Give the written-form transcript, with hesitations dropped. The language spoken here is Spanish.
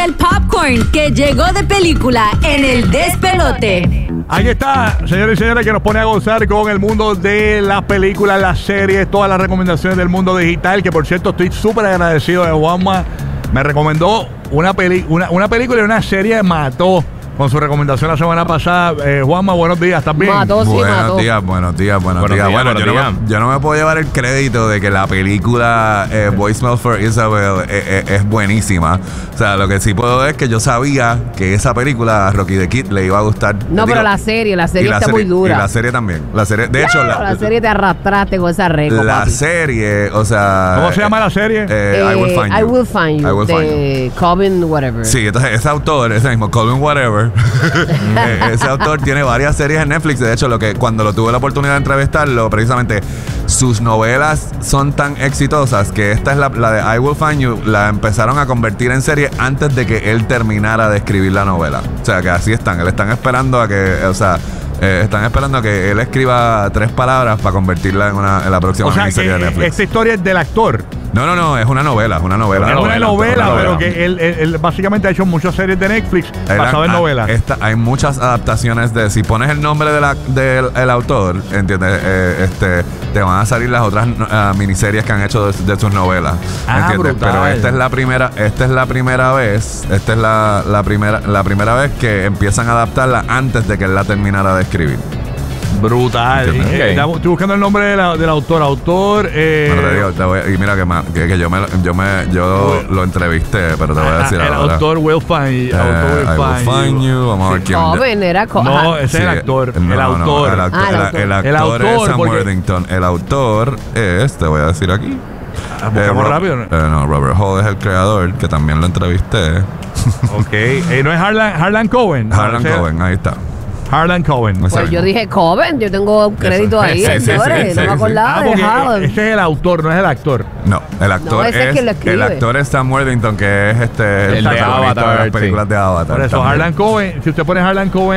el popcorn que llegó de película en el despelote. Aquí está, señores y señores, que nos pone a gozar con el mundo de las películas, las series, todas las recomendaciones del mundo digital. Que por cierto, estoy súper agradecido de Juanma. Me recomendó una película y una serie, mató con su recomendación la semana pasada. Juanma, buenos días, ¿estás bien? Mató. Buenos días. Bueno, yo no me puedo llevar el crédito de que la película Voicemail for Isabel es buenísima. O sea, lo que sí puedo es que yo sabía que esa película a Rocky the Kid le iba a gustar. No, pero la serie está muy dura. Y la serie también. La serie, de hecho, la serie te arrastraste con esa récord. La serie, o sea. ¿Cómo se llama la serie? I Will Find You. De Colvin Whatever. Sí, entonces ese autor, ese mismo, Colvin Whatever, ese autor tiene varias series en Netflix. De hecho, cuando lo tuve la oportunidad de entrevistarlo, precisamente sus novelas son tan exitosas que esta es la de I Will Find You, la empezaron a convertir en serie antes de que él terminara de escribir la novela. O sea, que así están. Están esperando a que, están esperando a que él escriba 3 palabras para convertirla en la próxima miniserie de Netflix. Esta historia es del actor. No, es una novela. Es una novela, pero que él básicamente ha hecho muchas series de Netflix basadas en novelas. Hay muchas adaptaciones de... Si pones el nombre del autor, ¿entiendes? Te van a salir las otras miniseries que han hecho de sus novelas. ¿Entiendes? Brutal. Pero esta es la primera vez que empiezan a adaptarla antes de que él la terminara de escribir. Brutal. Estoy buscando el nombre del autor. Bueno, te digo, y mira que yo lo entrevisté, pero te voy a decir el ahora. Autor Will Find You. I Will Find You. Vamos a ver quién. No, ese es el actor. El autor. El actor es Sam Worthington. El autor es, te voy a decir aquí. Buscamos rápido. No, Robert Hall es el creador, que también lo entrevisté. Ok. ¿No es Harlan Coben? Harlan Coben, ahí está. Harlan Coben. Pues yo dije Coben, yo tengo un crédito ahí, señores. No me acordaba de Harlan. Ese es el autor, no es el actor. No, el actor ese es quien lo escribe. El actor es Sam Worthington, que es el de Avatar, las películas de Avatar. Por eso, también. Harlan Coben, si usted pone Harlan Coben